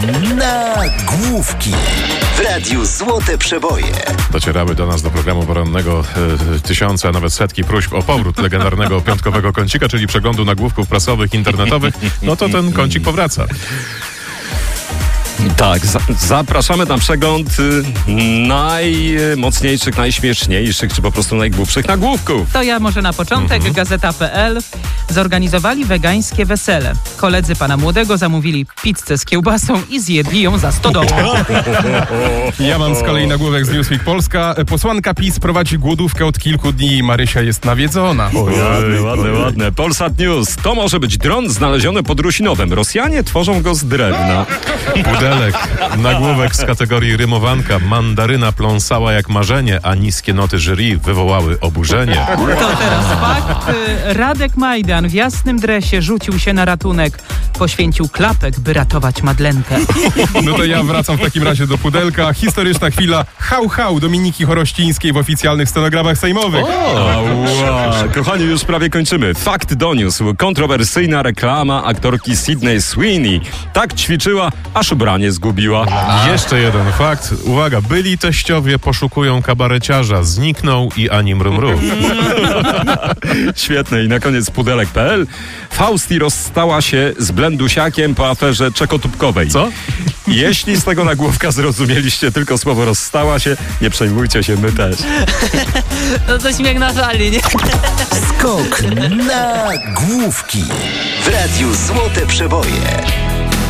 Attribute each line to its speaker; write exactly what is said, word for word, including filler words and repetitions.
Speaker 1: Nagłówki w Radiu Złote Przeboje.
Speaker 2: Docierały do nas do programu porannego e, tysiące, a nawet setki próśb o powrót legendarnego piątkowego kącika, czyli przeglądu nagłówków prasowych, internetowych. No to ten kącik powraca.
Speaker 3: Tak, za, zapraszamy na przegląd y, najmocniejszych, najśmieszniejszych, czy po prostu najgłupszych nagłówków.
Speaker 4: To ja może na początek. Mhm. Gazeta kropka pe el zorganizowali wegańskie wesele. Koledzy pana młodego zamówili pizzę z kiełbasą i zjedli ją za sto dolarów.
Speaker 5: Ja mam z kolei nagłówek z Newsweek Polska. Posłanka PiS prowadzi głodówkę od kilku dni i Marysia jest nawiedzona.
Speaker 3: O, ładne, ładne, ładne. Polsat News. To może być dron znaleziony pod Rusinowem. Rosjanie tworzą go z drewna.
Speaker 2: Pudelek. Nagłówek z kategorii rymowanka. Mandaryna pląsała jak marzenie, a niskie noty jury wywołały oburzenie.
Speaker 4: To teraz fakt. Radek Majdan w jasnym dresie rzucił się na ratunek. Poświęcił klapek, by ratować Madlenkę.
Speaker 5: No to ja wracam w takim razie do pudelka. Historyczna chwila. Hał, hał Dominiki Chorościńskiej w oficjalnych stenogramach sejmowych.
Speaker 3: Ała. Kochani, już prawie kończymy. Fakt doniósł. Kontrowersyjna reklama aktorki Sydney Sweeney. Tak ćwiczyła, aż ubranie zgubiła.
Speaker 2: Jeszcze jeden fakt. Uwaga, byli teściowie poszukują kabareciarza. Zniknął i ani mrumru.
Speaker 3: Świetne. I na koniec pudelek kropka pe el. Fausti rozstała się z Blendusiakiem po aferze czekotubkowej.
Speaker 2: Co?
Speaker 3: Jeśli z tego nagłówka zrozumieliście tylko słowo rozstała się, nie przejmujcie się, my też.
Speaker 4: No to śmiech na sali, nie?
Speaker 1: Skok na główki w Radiu Złote Przeboje.